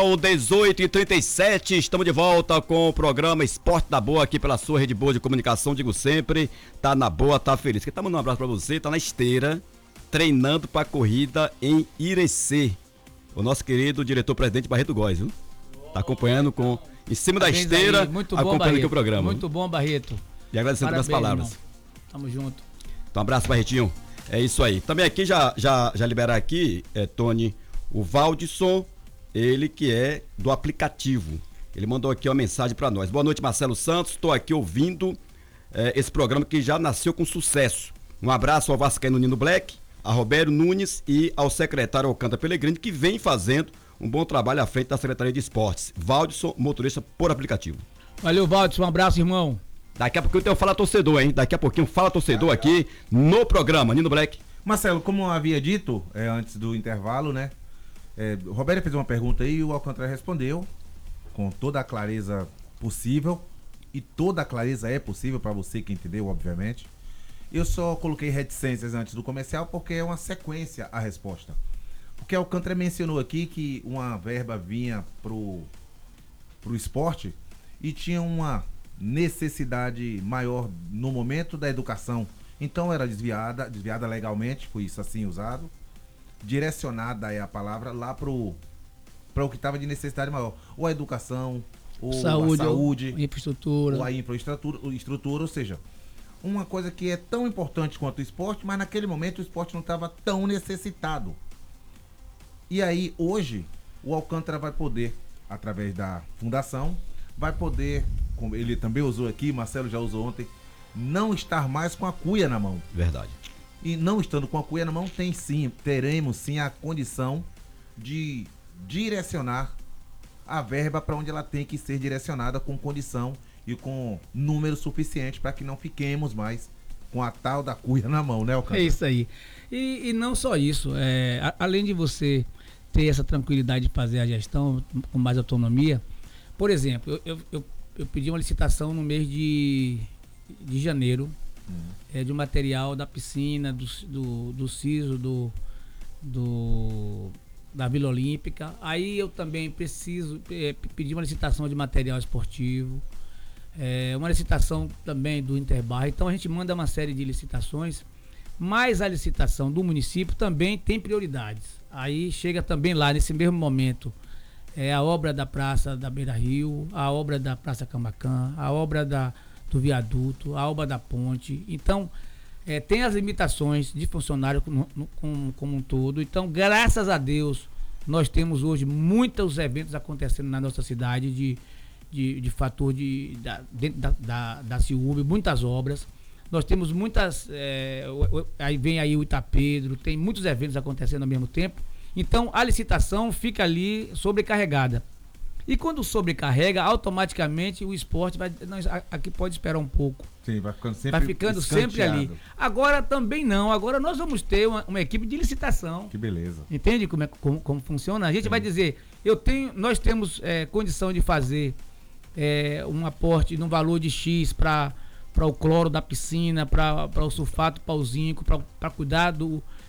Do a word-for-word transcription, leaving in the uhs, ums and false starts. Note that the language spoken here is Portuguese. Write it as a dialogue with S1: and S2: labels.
S1: São dezoito e trinta e sete, estamos de volta com o programa Esporte da Boa aqui pela sua rede boa de comunicação, digo sempre, tá na boa, tá feliz. Quem tá mandando um abraço pra você, tá na esteira, treinando pra corrida em Irecê. O nosso querido diretor-presidente Barreto Góes, viu? Tá acompanhando com, em cima da esteira,
S2: aí. Muito bom,
S1: acompanhando
S2: Barreto.
S1: aqui o programa.
S2: Muito bom, Barreto.
S1: E agradecendo pelas palavras.
S2: Irmão. Tamo junto.
S1: Então, um abraço, Barretinho. É isso aí. Também aqui, já, já, já liberar aqui, é, Tony, o Valdisson, ele que é do aplicativo. Ele mandou aqui uma mensagem para nós. Boa noite, Marcelo Santos. Estou aqui ouvindo é, esse programa que já nasceu com sucesso. Um abraço ao vascaíno Nino Black, a Roberto Nunes e ao secretário Alcântara Pellegrini, que vem fazendo um bom trabalho à frente da Secretaria de Esportes. Valdisson, motorista por aplicativo.
S2: Valeu, Valdisson. Um abraço, irmão.
S1: Daqui a pouquinho tem o Fala Torcedor, hein? Daqui a pouquinho Fala Torcedor aqui no programa. Nino Black.
S3: Marcelo, como eu havia dito é, antes do intervalo, né? É, o Roberto fez uma pergunta aí e o Alcântara respondeu com toda a clareza possível. E toda a clareza é possível para você que entendeu, obviamente. Eu só coloquei reticências antes do comercial porque é uma sequência a resposta. Porque o Alcântara mencionou aqui que uma verba vinha pro, pro esporte e tinha uma necessidade maior no momento da educação. Então era desviada, desviada legalmente, foi isso assim usado. Direcionada é a palavra lá pro para o que estava de necessidade maior, ou a educação, ou
S2: saúde,
S3: a saúde,
S2: ou infraestrutura,
S3: ou a infraestrutura, estrutura, ou seja, uma coisa que é tão importante quanto o esporte, mas naquele momento o esporte não estava tão necessitado. E aí hoje o Alcântara vai poder, através da fundação, vai poder, como ele também usou aqui, Marcelo já usou ontem, não estar mais com a cuia na mão.
S1: Verdade.
S3: E não estando com a cuia na mão, tem sim, teremos sim a condição de direcionar a verba para onde ela tem que ser direcionada com condição e com número suficiente para que não fiquemos mais com a tal da cuia na mão, né, Alcântara?
S2: É isso aí. E, e não só isso, é, a, além de você ter essa tranquilidade de fazer a gestão com mais autonomia, por exemplo, eu, eu, eu, eu pedi uma licitação no mês de, de janeiro, uhum. é, de um material da piscina, do, do, do siso, do, do, da Vila Olímpica. Aí eu também preciso é, pedir uma licitação de material esportivo, é, uma licitação também do Interbar. Então a gente manda uma série de licitações, mas a licitação do município também tem prioridades. Aí chega também lá, nesse mesmo momento, é a obra da Praça da Beira Rio, a obra da Praça Cambacã, a obra da, do viaduto, a obra da ponte. Então, é, tem as limitações de funcionário como, como, como um todo. Então, graças a Deus, nós temos hoje muitos eventos acontecendo na nossa cidade de, de, de fator de, da, dentro da, da, da Ciúbe, muitas obras. Nós temos muitas, é, aí vem aí o Itapedro, tem muitos eventos acontecendo ao mesmo tempo. Então a licitação fica ali sobrecarregada. E quando sobrecarrega, automaticamente o esporte vai. Não, aqui pode esperar um pouco.
S3: Sim, vai ficando sempre,
S2: vai ficando sempre ali. Agora também não. Agora nós vamos ter uma, uma equipe de licitação.
S3: Que beleza.
S2: Entende como, é, como, como funciona? A gente Sim. vai dizer, eu tenho, nós temos é, condição de fazer é, um aporte num valor de X para para o cloro da piscina, para o sulfato, para o zinco, para cuidar do,